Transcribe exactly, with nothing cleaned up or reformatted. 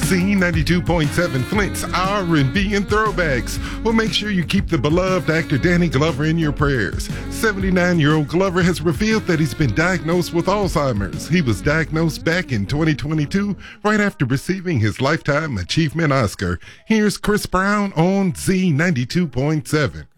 Z ninety-two point seven, Flint's R and B and throwbacks. Well, make sure you keep the beloved actor Danny Glover in your prayers. seventy-nine-year-old Glover has revealed that he's been diagnosed with Alzheimer's. He was diagnosed back in twenty twenty-two, right after receiving his Lifetime Achievement Oscar. Here's Chris Brown on Z ninety-two point seven.